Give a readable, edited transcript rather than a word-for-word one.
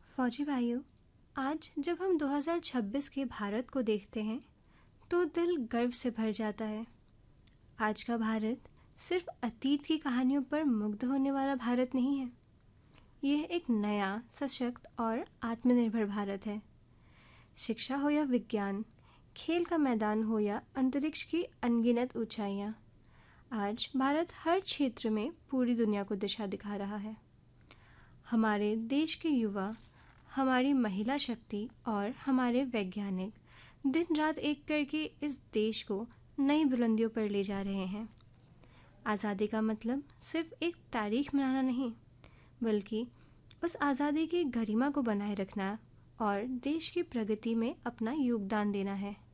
फौजी भाइयों, आज जब हम 2026 के भारत को देखते हैं तो दिल गर्व से भर जाता है। आज का भारत सिर्फ अतीत की कहानियों पर मुग्ध होने वाला भारत नहीं है। यह एक नया, सशक्त और आत्मनिर्भर भारत है। शिक्षा हो या विज्ञान, खेल का मैदान हो या अंतरिक्ष की अनगिनत ऊंचाइयां, आज भारत हर क्षेत्र में पूरी दुनिया को दिशा दिखा रहा है। हमारे देश के युवा, हमारी महिला शक्ति और हमारे वैज्ञानिक दिन रात एक करके इस देश को नई बुलंदियों पर ले जा रहे हैं। आज़ादी का मतलब सिर्फ एक तारीख मनाना नहीं, बल्कि उस आज़ादी की गरिमा को बनाए रखना और देश की प्रगति में अपना योगदान देना है।